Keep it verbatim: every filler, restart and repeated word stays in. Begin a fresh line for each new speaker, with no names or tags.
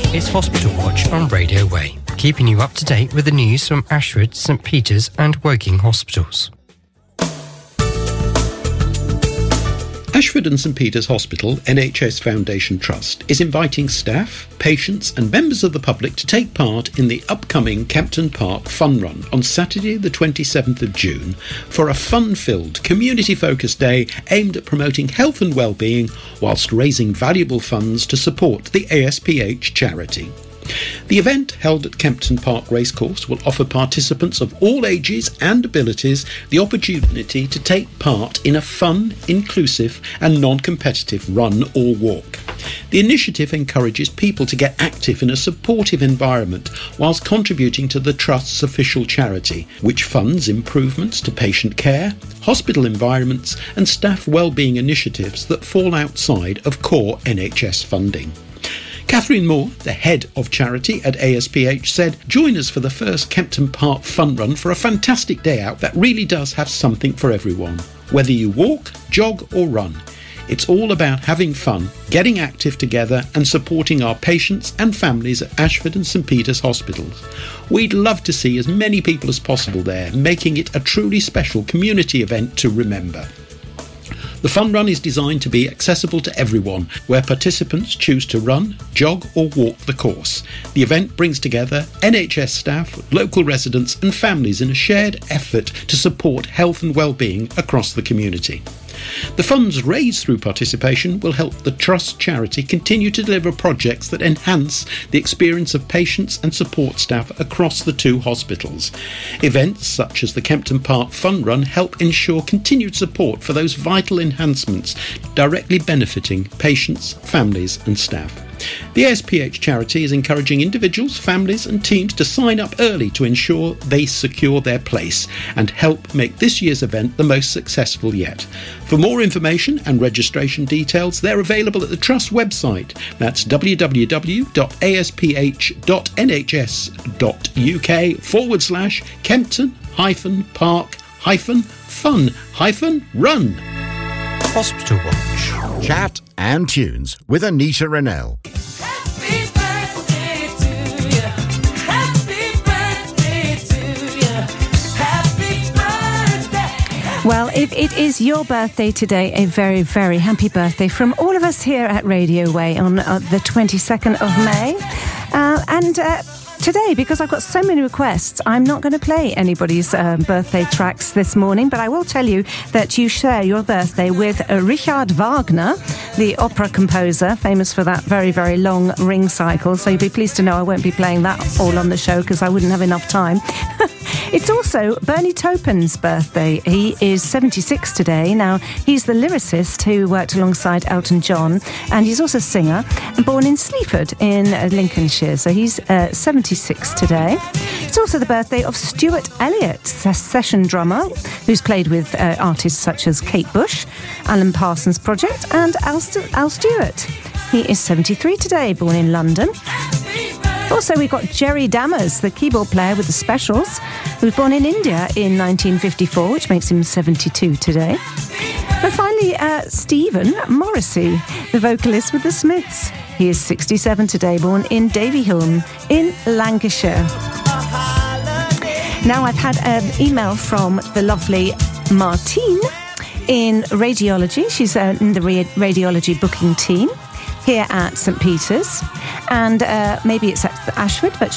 It's Hospital Watch on Radio Way, keeping you up to date with the news from Ashford, St Peter's and Woking hospitals.
Ashford and St Peter's Hospital N H S Foundation Trust is inviting staff, patients and members of the public to take part in the upcoming Kempton Park Fun Run on Saturday the twenty-seventh of June for a fun-filled, community-focused day aimed at promoting health and well-being whilst raising valuable funds to support the A S P H charity. The event, held at Kempton Park Racecourse, will offer participants of all ages and abilities the opportunity to take part in a fun, inclusive and non-competitive run or walk. The initiative encourages people to get active in a supportive environment whilst contributing to the Trust's official charity, which funds improvements to patient care, hospital environments and staff wellbeing initiatives that fall outside of core N H S funding. Catherine Moore, the head of charity at A S P H, said, "Join us for the first Kempton Park Fun Run for a fantastic day out that really does have something for everyone. Whether you walk, jog or run, it's all about having fun, getting active together and supporting our patients and families at Ashford and St Peter's Hospitals. We'd love to see as many people as possible there, making it a truly special community event to remember." The Fun Run is designed to be accessible to everyone, where participants choose to run, jog or walk the course. The event brings together N H S staff, local residents and families in a shared effort to support health and well-being across the community. The funds raised through participation will help the Trust charity continue to deliver projects that enhance the experience of patients and support staff across the two hospitals. Events such as the Kempton Park Fun Run help ensure continued support for those vital enhancements directly benefiting patients, families and staff. The A S P H charity is encouraging individuals, families and teams to sign up early to ensure they secure their place and help make this year's event the most successful yet. For more information and registration details, they're available at the Trust website. That's www.asph.nhs.uk forward slash Kempton hyphen Park hyphen Fun hyphen Run.
Hospital Watch.
Chat and tunes with Anita Rennell.
Well, if it is your birthday today, a very, very happy birthday from all of us here at Radio Way on uh, the twenty-second of May. Uh, and uh, today, because I've got so many requests, I'm not going to play anybody's uh, birthday tracks this morning, but I will tell you that you share your birthday with uh, Richard Wagner, the opera composer, famous for that very, very long ring cycle. So you'll be pleased to know I won't be playing that all on the show because I wouldn't have enough time. It's also Bernie Taupin's birthday. He is seventy-six today. Now, he's the lyricist who worked alongside Elton John, and he's also a singer, and born in Sleaford in uh, Lincolnshire. So he's uh, seventy-six today. It's also the birthday of Stuart Elliott, a session drummer, who's played with uh, artists such as Kate Bush, Alan Parsons Project, and Al, St- Al Stewart. He is seventy-three today, born in London. Also, we've got Jerry Dammers, the keyboard player with the Specials, who was born in India in nineteen fifty-four, which makes him seventy-two today. And finally, uh, Stephen Morrissey, the vocalist with the Smiths. He is sixty-seven today, born in Davyhulme in Lancashire. Now, I've had an email from the lovely Martine in radiology. She's uh, in the ra- radiology booking team here at St Peter's, and uh, maybe it's at Ashford, but